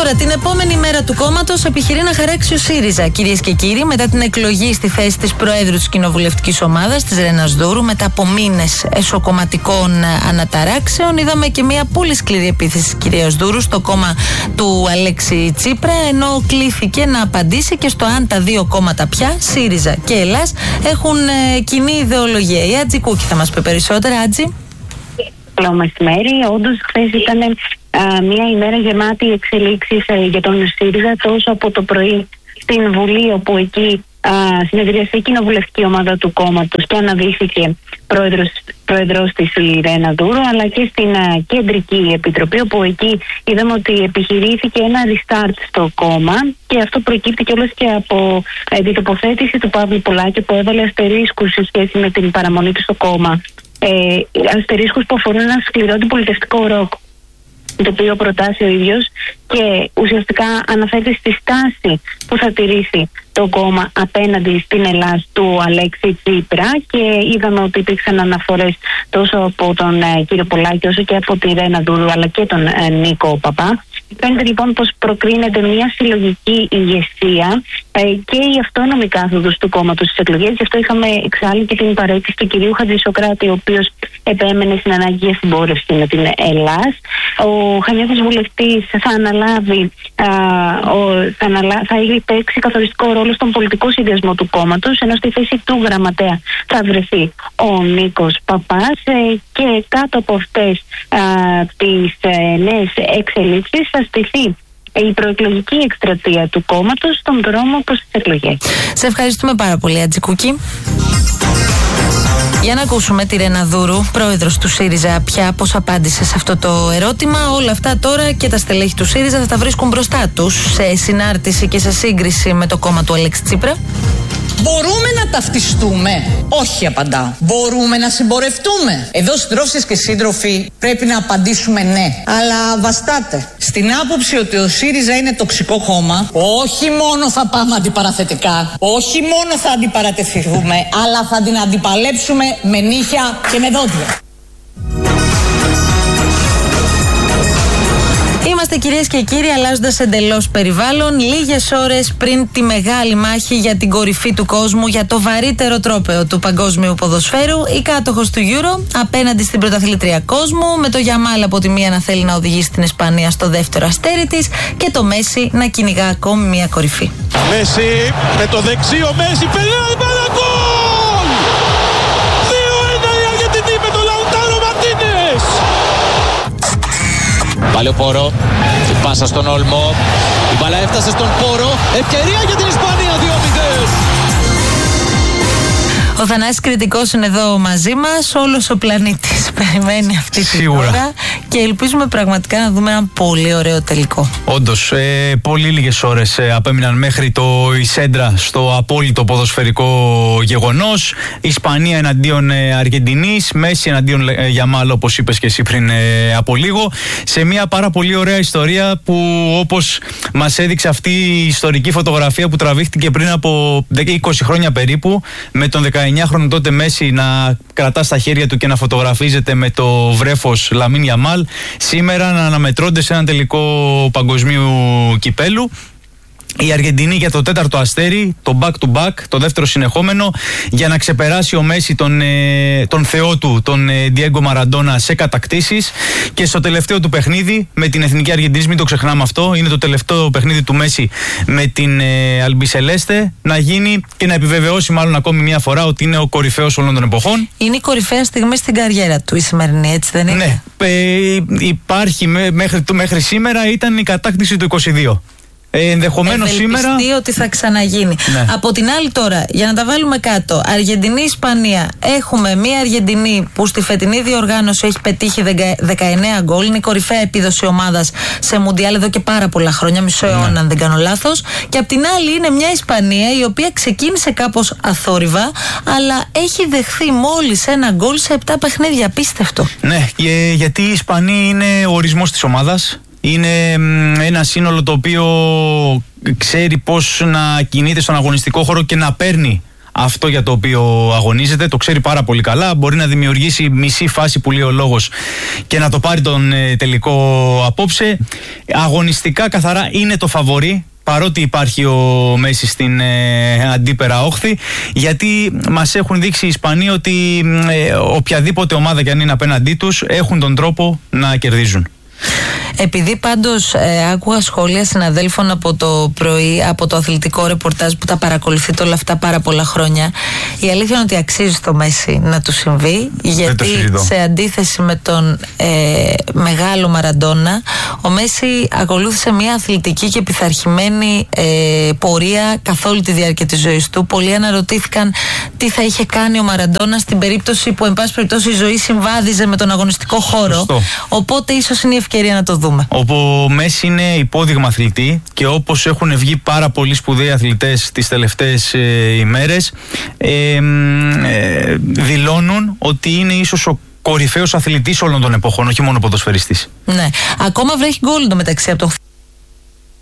Τώρα, την επόμενη μέρα του κόμματος επιχειρεί να χαράξει ο ΣΥΡΙΖΑ. Κυρίες και κύριοι, μετά την εκλογή στη θέση της Προέδρου της Κοινοβουλευτικής Ομάδας, της Ρένας Δούρου, μετά από μήνες εσωκομματικών αναταράξεων, είδαμε και μια πολύ σκληρή επίθεση της κυρίας Δούρου στο κόμμα του Αλέξη Τσίπρα, ενώ κλήθηκε να απαντήσει και στο αν τα δύο κόμματα πια, ΣΥΡΙΖΑ και Ελλάς, έχουν κοινή ιδεολογία. Η Άτζη Κούκη θα μας πει περισσότερα. Άτζη. Καλό μεσημέρι. Όντως, χθες ήταν μια ημέρα γεμάτη εξελίξεις για τον ΣΥΡΙΖΑ, τόσο από το πρωί στην Βουλή, όπου εκεί συνεδρίασε η κοινοβουλευτική ομάδα του κόμματος και αναδείχθηκε πρόεδρος της η Ρένα Δούρου, αλλά και στην κεντρική επιτροπή, όπου εκεί είδαμε ότι επιχειρήθηκε ένα restart στο κόμμα, και αυτό προκύπτει κιόλας και από την τοποθέτηση του Παύλου Πολάκη, που έβαλε αστερίσκους σε σχέση με την παραμονή του στο κόμμα. Αστερίσκους που αφορούν ένα σκληρό αντιπολιτευτικό ροκ, το οποίο προτάσει ο ίδιος, και ουσιαστικά αναφέρεται στη στάση που θα τηρήσει το κόμμα απέναντι στην Ελλάς του Αλέξη Τσίπρα, και είδαμε ότι υπήρξαν αναφορές τόσο από τον κύριο Πολάκη όσο και από τη Ρένα Δούρου, αλλά και τον Νίκο Παπά. Φαίνεται λοιπόν πως προκρίνεται μια συλλογική ηγεσία και η αυτόνομη κάθοδος του κόμματος στις εκλογές. Γι' αυτό είχαμε εξάλλου και την παρέτηση του κυρίου Χατζησοκράτη, ο οποίος επέμενε στην ανάγκη για συμπόρευση με την Ελλάς. Ο Χανιώτης βουλευτής θα αναλάβει, θα παίξει καθοριστικό ρόλο στον πολιτικό συνδυασμό του κόμματος, ενώ στη θέση του γραμματέα θα βρεθεί ο Νίκος Παπάς, και κάτω από αυτές τις νέες εξελίξεις θα στηθεί η προεκλογική εκστρατεία του κόμματος στον δρόμο προς τις εκλογές. Σε ευχαριστούμε πάρα πολύ, Άτζη Κούκη. Για να ακούσουμε τη Ρένα Δούρου, πρόεδρος του ΣΥΡΙΖΑ, πια πώς απάντησε σε αυτό το ερώτημα. Όλα αυτά τώρα και τα στελέχη του ΣΥΡΙΖΑ θα τα βρίσκουν μπροστά τους σε συνάρτηση και σε σύγκριση με το κόμμα του Αλέξη Τσίπρα. Μπορούμε να ταυτιστούμε? Όχι, απαντάω. Μπορούμε να συμπορευτούμε? Εδώ, συντρόφισσες και σύντροφοι, πρέπει να απαντήσουμε ναι. Αλλά βαστάτε. Στην άποψη ότι ο ΣΥΡΙΖΑ είναι τοξικό κόμμα, όχι μόνο θα πάμε αντιπαραθετικά, όχι μόνο θα αντιπαρατεθούμε, αλλά θα την αντιπαλέψουμε με νύχια και με δόντια. Είμαστε, κυρίες και κύριοι, αλλάζοντας εντελώς περιβάλλον, λίγες ώρες πριν τη μεγάλη μάχη για την κορυφή του κόσμου, για το βαρύτερο τρόπαιο του παγκόσμιου ποδοσφαίρου, η κάτοχος του Euro απέναντι στην πρωταθλήτρια κόσμου, με το Γιαμάλ από τη μία να θέλει να οδηγήσει την Ισπανία στο δεύτερο αστέρι της και το Μέση να κυνηγά ακόμη μια κορυφή. Μέση με το δεξί, ο Μέση περνάει πάρα γκολ! 2-1 η Αργεντινή με τον Λαουτάρο Μαρτίνες. Πάλι ο Πόρο, η πάσα στον Όλμο, η μπάλα έφτασε στον Πόρο, ευκαιρία για την Ισπανία, 2-0. Ο Θανάσης Κρητικός είναι εδώ μαζί μας. Όλος ο πλανήτης περιμένει αυτή τη ώρα και ελπίζουμε πραγματικά να δούμε ένα πολύ ωραίο τελικό. Όντως, πολύ λίγες ώρες απέμειναν μέχρι το Ισέντρα στο απόλυτο ποδοσφαιρικό γεγονός. Ισπανία εναντίον Αργεντινής, Μέση εναντίον Γιαμάλ, όπως είπες και εσύ πριν από λίγο. Σε μια πάρα πολύ ωραία ιστορία που, όπως μας έδειξε αυτή η ιστορική φωτογραφία που τραβήχτηκε πριν από 20 χρόνια περίπου, με τον 19χρονο τότε Μέση να κρατά στα χέρια του και να φωτογραφίζεται με το βρέφος Λαμίν Γιαμάλ, σήμερα να αναμετρώνται σε ένα τελικό παγκοσμίου κυπέλου. Η Αργεντινή για το τέταρτο αστέρι, το back to back, το δεύτερο συνεχόμενο, για να ξεπεράσει ο Μέση τον θεό του, τον Διέγκο Μαραντόνα, σε κατακτήσεις. Και στο τελευταίο του παιχνίδι με την Εθνική Αργεντινής, μην το ξεχνάμε αυτό, είναι το τελευταίο παιχνίδι του Μέση με την Αλμπισελέστε, να γίνει και να επιβεβαιώσει μάλλον ακόμη μια φορά ότι είναι ο κορυφαίος όλων των εποχών. Είναι η κορυφαία στιγμή στην καριέρα του η σημερινή, έτσι δεν είναι? Ναι, υπάρχει μέχρι σήμερα ήταν η κατάκτηση του 22. Ενδεχομένως σήμερα ότι θα ξαναγίνει. Ναι. Από την άλλη τώρα, για να τα βάλουμε κάτω, Αργεντινή-Ισπανία, έχουμε μια Αργεντινή που στη φετινή διοργάνωση έχει πετύχει 19 γκολ, είναι η κορυφαία επίδοση ομάδας σε Μουντιάλ εδώ και πάρα πολλά χρόνια, μισό αιώνα αν δεν κάνω λάθος, και απ' την άλλη είναι μια Ισπανία η οποία ξεκίνησε κάπως αθόρυβα, αλλά έχει δεχθεί μόλις ένα γκολ σε 7 παιχνίδια, απίστευτο. Ναι, γιατί η Ισπανία είναι ο ορισμός της ομάδας. Είναι ένα σύνολο το οποίο ξέρει πώς να κινείται στον αγωνιστικό χώρο και να παίρνει αυτό για το οποίο αγωνίζεται. Το ξέρει πάρα πολύ καλά. Μπορεί να δημιουργήσει μισή φάση που λέει ο λόγος και να το πάρει τον τελικό απόψε. Αγωνιστικά καθαρά είναι το φαβορί, παρότι υπάρχει ο Μέση στην αντίπερα όχθη, γιατί μας έχουν δείξει οι Ισπανοί ότι οποιαδήποτε ομάδα και αν είναι απέναντί τους έχουν τον τρόπο να κερδίζουν. Επειδή πάντως άκουγα σχόλια συναδέλφων από το πρωί, από το αθλητικό ρεπορτάζ που τα παρακολουθείτε όλα αυτά πάρα πολλά χρόνια, η αλήθεια είναι ότι αξίζει στο Μέση να του συμβεί, γιατί σε αντίθεση με τον μεγάλο Μαραντόνα, ο Μέση ακολούθησε μια αθλητική και πειθαρχημένη πορεία καθ' όλη τη διάρκεια της ζωής του. Πολλοί αναρωτήθηκαν τι θα είχε κάνει ο Μαραντόνα στην περίπτωση που εν πάση περιπτώσει η ζωή συμβάδιζε με τον αγωνιστικό χώρο. Σωστό. Οπότε ίσως είναι η ευκαιρία να το δούμε. Ο Μέση είναι υπόδειγμα αθλητή και όπως έχουν βγει πάρα πολλοί σπουδαίοι αθλητές τις τελευταίες ημέρες, δηλώνουν ότι είναι ίσως ο κορυφαίος αθλητής όλων των εποχών, όχι μόνο ποδοσφαιριστής. Ναι. Ακόμα βρέχει γκολ μεταξύ από το